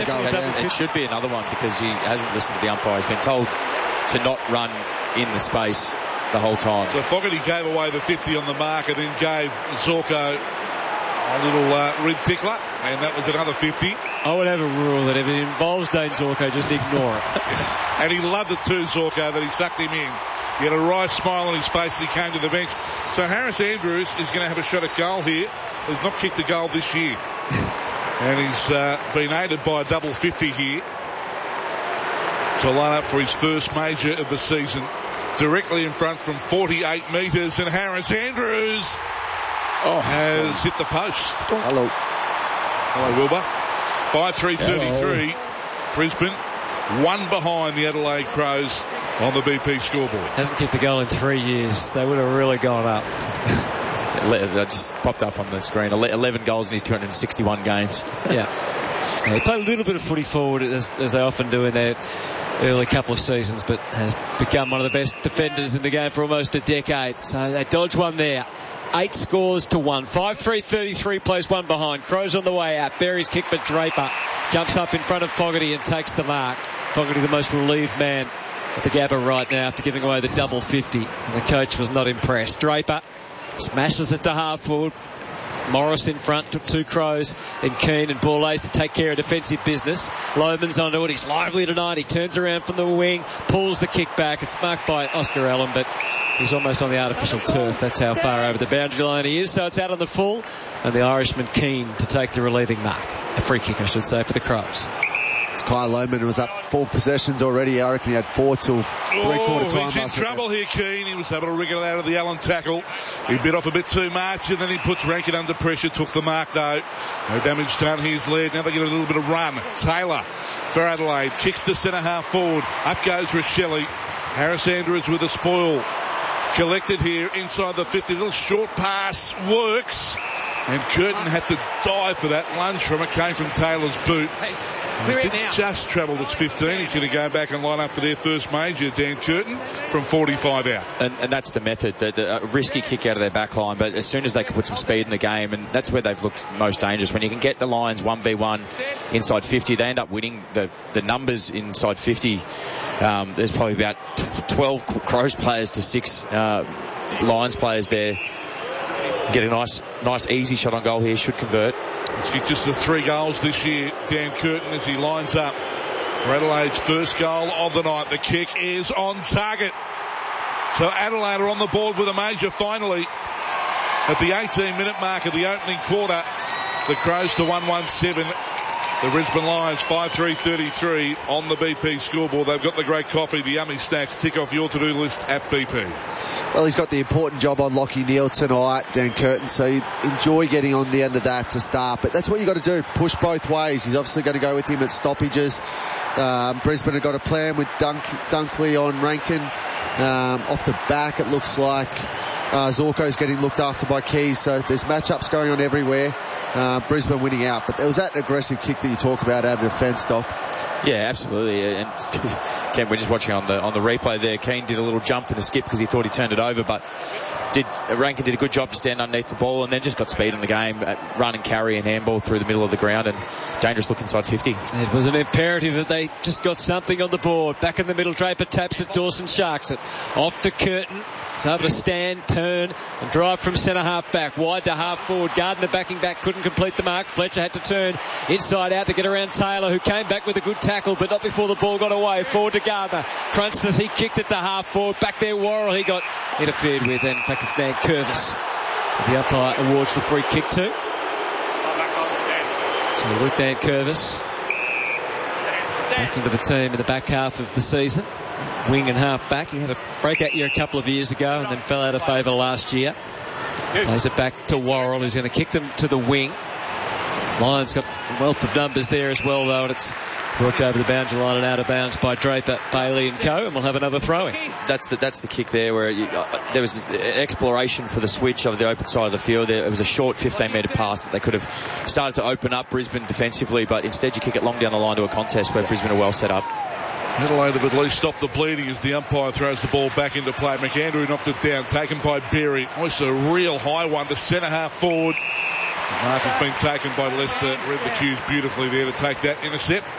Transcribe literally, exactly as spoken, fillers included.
It, it should be another one because he hasn't listened to the umpire. He's been told to not run in the space the whole time. So Fogarty gave away the fifty on the mark and then gave Zorko a little uh, rib tickler, and that was another fifty. I would have a rule that if it involves Dane Zorko, just ignore it. And he loved it too, Zorko, that he sucked him in. He had a wry smile on his face as he came to the bench. So Harris Andrews is going to have a shot at goal here. He's not kicked a goal this year. And he's uh, been aided by a double fifty here to line up for his first major of the season. Directly in front from forty-eight metres, and Harris Andrews oh, has oh. hit the post. Hello. Hello, Wilbur. five three thirty-three. Brisbane, one behind the Adelaide Crows on the B P scoreboard. Hasn't kicked a goal in three years. They would have really gone up. That just popped up on the screen. eleven goals in his two hundred sixty-one games. Yeah. They played a little bit of footy forward, as, as they often do in their early couple of seasons, but has become one of the best defenders in the game for almost a decade. So they dodged one there. Eight scores to one. five three thirty-three plays one behind. Crows on the way out. Berry's kick, but Draper jumps up in front of Fogarty and takes the mark. Fogarty the most relieved man at the Gabba right now after giving away the double fifty. And the coach was not impressed. Draper smashes it to half forward. Morris in front, took two Crows, then Keane and Borlase to take care of defensive business. Loman's onto it, he's lively tonight, he turns around from the wing, pulls the kick back. It's marked by Oscar Allen, but he's almost on the artificial turf. That's how far over the boundary line he is, so it's out on the full, and the Irishman Keane to take the relieving mark. A free kick, I should say, for the Crows. Kyle Lohman was up four possessions already. I reckon he had four till three-quarter time. He's in trouble here, Keane. He was able to wriggle out of the Allen tackle. He bit off a bit too much, and then he puts Rankin under pressure. Took the mark, though. No damage done. He's led. Now they get a little bit of run. Taylor for Adelaide. Kicks to centre half forward. Up goes Rochelle. Harris Andrews with a spoil. Collected here inside the fifty. Little short pass works. And Curtin had to dive for that. Lunge from it came from Taylor's boot. Hey, clear it now. Just travelled its fifteen. He's going to go back and line up for their first major, Dan Curtin, from forty-five out. And, and that's the method. The, the, a risky kick out of their back line, but as soon as they can put some speed in the game, and that's where they've looked most dangerous. When you can get the Lions one v one inside fifty, they end up winning the, the numbers inside fifty. Um, there's probably about twelve Crows players to six uh, Lions players there. Get a nice, nice easy shot on goal here. Should convert. He's kicked just the three goals this year, Dan Curtin, as he lines up for Adelaide's first goal of the night. The kick is on target. So Adelaide are on the board with a major finally. At the eighteen minute mark of the opening quarter, the Crows to one one seven. The Brisbane Lions five three thirty-three on the B P scoreboard. They've got the great coffee, the yummy snacks. Tick off your to-do list at B P. Well, he's got the important job on Lachie Neale tonight, Dan Curtin, so you enjoy getting on the end of that to start. But that's what you got to do, push both ways. He's obviously going to go with him at stoppages. Um, Brisbane have got a plan with Dunk, Dunkley on Rankin. Um, off the back, it looks like uh, Zorko's getting looked after by Keys, so there's matchups going on everywhere. Uh, Brisbane winning out, but there was that aggressive kick that you talk about out of defence, Doc. Yeah, absolutely. And Ken, we're just watching on the on the replay there. Keane did a little jump and a skip because he thought he turned it over, but did Rankin did a good job to stand underneath the ball and then just got speed in the game, run and carry and handball through the middle of the ground, and dangerous look inside fifty. It was an imperative that they just got something on the board. Back in the middle, Draper taps it, Dawson sharks it. Off to Curtin. He's able to stand, turn, and drive from centre half back. Wide to half forward. Gardner backing back, couldn't complete the mark. Fletcher had to turn inside out to get around Taylor, who came back with a good tackle, but not before the ball got away. Forward to Gardner. Crunched as he kicked it to half forward. Back there, Worrell, he got interfered with, and back it's Dan Curvis. The umpire awards the free kick to. So Luke Dan Curvis back into the team in the back half of the season. Wing and half back. He had a breakout year a couple of years ago and then fell out of favour last year. Plays it back to Worrell, who's going to kick them to the wing. Lions got a wealth of numbers there as well, though, and it's worked over the boundary line and out of bounds by Draper, Bailey and co, and we'll have another throw-in. That's the that's the kick there where you, uh, there was an exploration for the switch of the open side of the field. There, it was a short fifteen metre pass that they could have started to open up Brisbane defensively, but instead you kick it long down the line to a contest where Brisbane are well set up. Adelaide have at least stopped the bleeding as the umpire throws the ball back into play. McAndrew knocked it down, taken by Berry. Almost a real high one to centre half forward. The mark has been taken by Lester. Read the cues beautifully there to take that intercept.